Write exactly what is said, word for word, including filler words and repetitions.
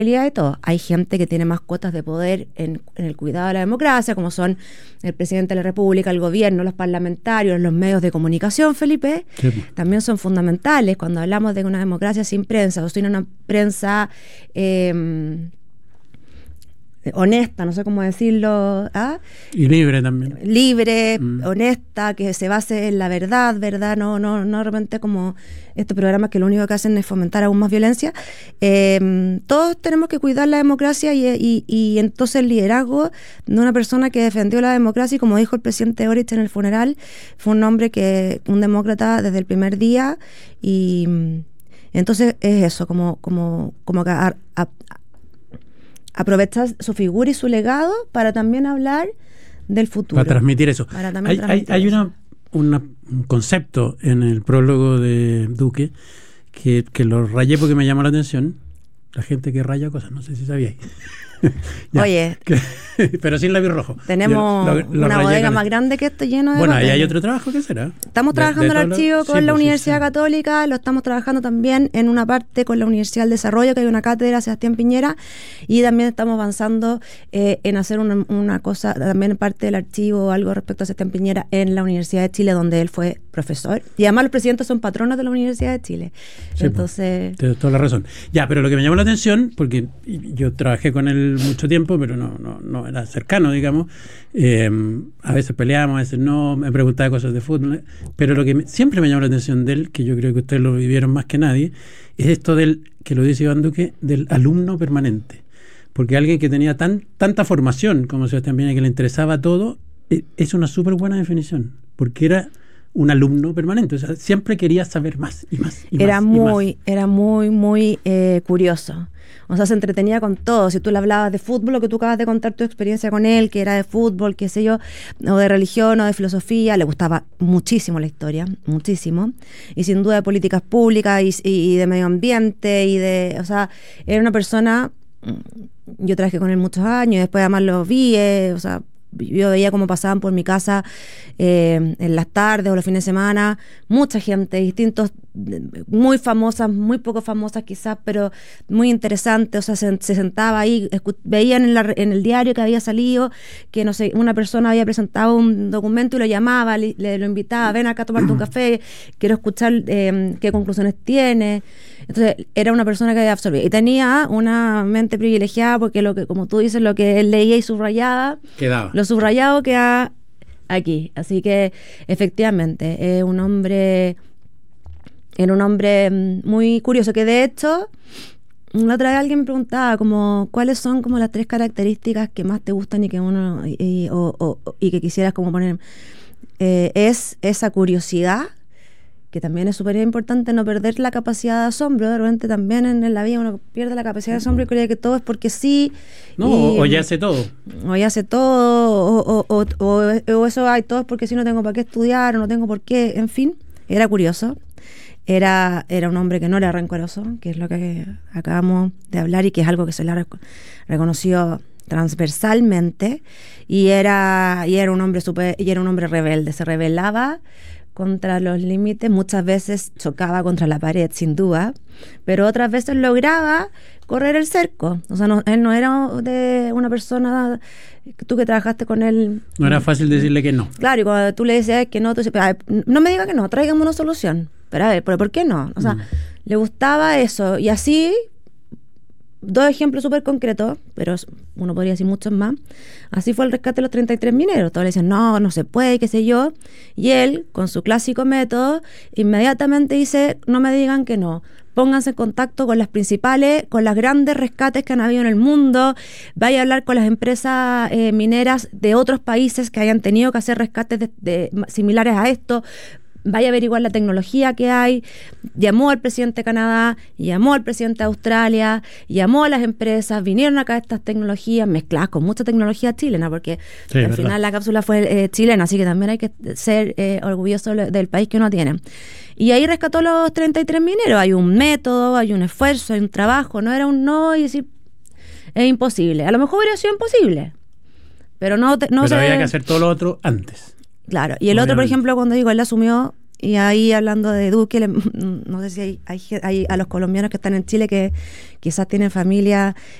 de todo. Hay gente que tiene más cuotas de poder en, en el cuidado de la democracia, como son el presidente de la República, el gobierno, los parlamentarios, los medios de comunicación, Felipe, sí. También son fundamentales cuando hablamos de una democracia sin prensa o sin una prensa eh, honesta, no sé cómo decirlo, ¿ah? Y libre también. Libre, mm. honesta, que se base en la verdad, ¿verdad? No, no, no de repente como estos programas que lo único que hacen es fomentar aún más violencia. Eh, todos tenemos que cuidar la democracia y, y, y entonces el liderazgo de una persona que defendió la democracia y como dijo el presidente Boric en el funeral, fue un hombre que, un demócrata desde el primer día y entonces es eso, como, como, como que a, a, aprovechar su figura y su legado para también hablar del futuro. Para transmitir eso. Para hay transmitir hay, hay eso. Una, una, un concepto en el prólogo de Duque que, que lo rayé porque me llamó la atención. La gente que raya cosas, no sé si sabíais. Ya, Oye, que, pero sin lápiz rojo. Tenemos lo, lo una bodega más grande que esto lleno de Bueno, papeles. Ahí hay otro trabajo que será. Estamos trabajando de, de el archivo lo, con sí, la pues, Universidad sí, sí. Católica, lo estamos trabajando también en una parte con la Universidad del Desarrollo, que hay una cátedra, Sebastián Piñera, y también estamos avanzando eh, en hacer una, una cosa, también parte del archivo, algo respecto a Sebastián Piñera en la Universidad de Chile, donde él fue profesor. Y además los presidentes son patronos de la Universidad de Chile. Sí, Entonces... Pues, tienes toda la razón. Ya, pero lo que me llamó la atención, porque yo trabajé con él mucho tiempo, pero no, no, no era cercano, digamos. Eh, a veces peleábamos, a veces no, me preguntaba cosas de fútbol, pero lo que me, siempre me llamó la atención de él, que yo creo que ustedes lo vivieron más que nadie, es esto del, que lo dice Iván Duque, del alumno permanente. Porque alguien que tenía tan, tanta formación como Sebastián Piñera, que le interesaba todo, es una súper buena definición, porque era un alumno permanente, o sea, siempre quería saber más y más y era más, muy, y más. Era muy, muy eh, curioso. O sea, se entretenía con todo. Si tú le hablabas de fútbol, lo que tú acabas de contar tu experiencia con él, que era de fútbol, qué sé yo, o de religión o de filosofía, le gustaba muchísimo la historia, muchísimo. Y sin duda de políticas públicas y, y de medio ambiente y de, o sea, era una persona, yo trabajé con él muchos años y después además lo vi, eh, o sea, yo veía cómo pasaban por mi casa eh, en las tardes o los fines de semana, mucha gente, distintos, muy famosas, muy poco famosas quizás, pero muy interesantes. O sea, se, se sentaba ahí, escu- veían en, la, en el diario que había salido que no sé, una persona había presentado un documento y lo llamaba, le, le lo invitaba, ven acá a tomarte un café, quiero escuchar eh, qué conclusiones tiene. Entonces era una persona que había absorbido y tenía una mente privilegiada porque lo que, como tú dices, lo que él leía y subrayaba, quedaba. Lo subrayado queda aquí. Así que efectivamente es un hombre, era un hombre muy curioso, que de hecho la otra vez alguien me preguntaba como cuáles son como las tres características que más te gustan y que uno y, y, o, o, y que quisieras como poner. Eh, es esa curiosidad, que también es súper importante, no perder la capacidad de asombro. De repente también en, en la vida uno pierde la capacidad de asombro y cree que todo es porque sí. No, y, o ya hace todo. O ya hace todo, o, o, o, o, o eso hay todo es porque sí, no tengo para qué estudiar, o no tengo por qué, en fin. Era curioso. Era, era un hombre que no era rencoroso, que es lo que acabamos de hablar y que es algo que se le ha rec- reconocido transversalmente. Y era, y era un hombre super, y era un hombre rebelde, se rebelaba contra los límites, muchas veces chocaba contra la pared, sin duda, pero otras veces lograba correr el cerco. O sea, no, él no era de una persona, tú que trabajaste con él. No era fácil decirle que no. Claro, y cuando tú le decías que no, tú dices, ver, no me diga que no, tráigame una solución. Pero a ver, ¿pero por qué no? O sea, mm. le gustaba eso, y así. Dos ejemplos súper concretos, pero uno podría decir muchos más. Así fue el rescate de los treinta y tres mineros. Todos le decían, no, no se puede, qué sé yo. Y él, con su clásico método, inmediatamente dice, no me digan que no. Pónganse en contacto con las principales, con las grandes rescates que han habido en el mundo. Vaya a hablar con las empresas eh, mineras de otros países que hayan tenido que hacer rescates de, de, similares a esto. Vaya a averiguar la tecnología que hay. Llamó al presidente de Canadá, llamó al presidente de Australia, llamó a las empresas, vinieron acá estas tecnologías mezcladas con mucha tecnología chilena, porque sí, al verdad. Final la cápsula fue eh, chilena, así que también hay que ser eh, orgulloso del país que uno tiene. Y ahí rescató los treinta y tres mineros. Hay un método, hay un esfuerzo, hay un trabajo. No era un no y decir, es imposible. A lo mejor hubiera sido imposible, pero no, te, no pero se... había que hacer todo lo otro antes. Claro, y el Obviamente. Otro, por ejemplo, cuando digo, él asumió Y ahí hablando de Duque, le- no sé si hay, hay, ge- hay a los colombianos que están en Chile que quizás tienen familia